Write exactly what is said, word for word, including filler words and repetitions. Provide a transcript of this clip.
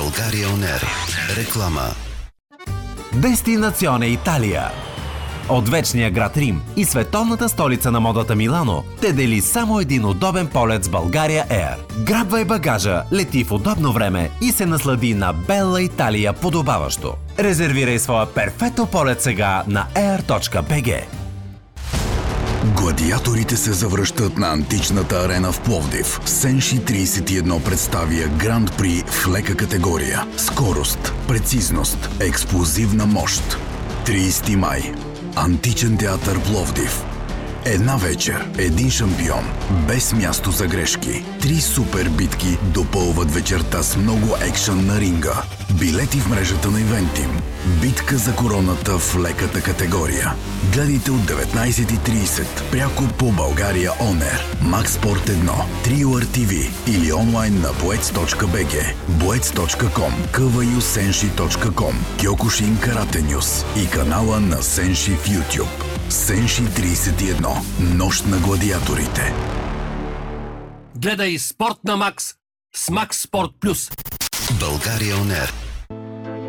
България он ер. Реклама. Дестинационе Италия. От вечния град Рим и световната столица на модата Милано те дели само един удобен полет с България Air. Грабвай багажа, лети в удобно време и се наслади на Белла Италия подобаващо. Резервирай своя перфекто полет сега на air точка би джи. Гладиаторите се завръщат на античната арена в Пловдив. Сенши тридесет и едно представя Гранд При в лека категория. Скорост, прецизност, експлозивна мощ. тридесети май. Античен театър Пловдив. Една вечер, един шампион, без място за грешки. Три супер битки допълват вечерта с много екшън на ринга. Билети в мрежата на Ивентим. Битка за короната в леката категория. Гледайте от деветнайсет и трийсет пряко по България он ер, Макс Спорт едно, Триуър ТВ или онлайн на боец точка би джи, боец точка ком, квю сенши точка ком, Кьокушин Карате Нюс и канала на Сенши в YouTube. Сенши тридесет и едно. Нощ на гладиаторите. Гледай Спорт на Макс с Макс Спорт Плюс. България он ер.